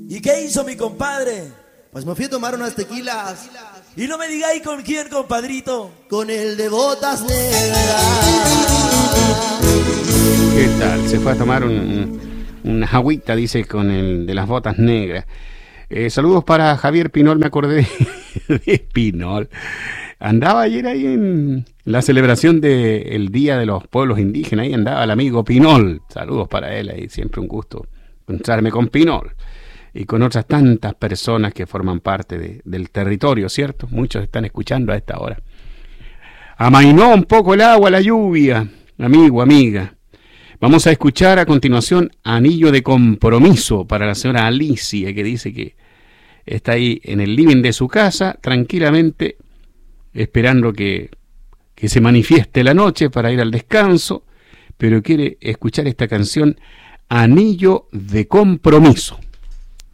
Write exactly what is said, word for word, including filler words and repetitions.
¿Y qué hizo mi compadre? Pues me fui a tomar unas tequilas. Y no me digáis con quién, compadrito. Con el de botas negras. ¿Qué tal? Se fue a tomar un, un, una agüita, dice, con el de las botas negras. Eh, saludos para Javier Pinol, me acordé de Pinol. Andaba ayer ahí en la celebración del Día de los Pueblos Indígenas, ahí andaba el amigo Pinol. Saludos para él, ahí siempre un gusto encontrarme con Pinol y con otras tantas personas que forman parte de, del territorio, ¿cierto? Muchos están escuchando a esta hora. Amainó un poco el agua, la lluvia, amigo, amiga. Vamos a escuchar a continuación Anillo de Compromiso para la señora Alicia, que dice que está ahí en el living de su casa, tranquilamente, esperando que, que se manifieste la noche para ir al descanso, pero quiere escuchar esta canción, Anillo de Compromiso.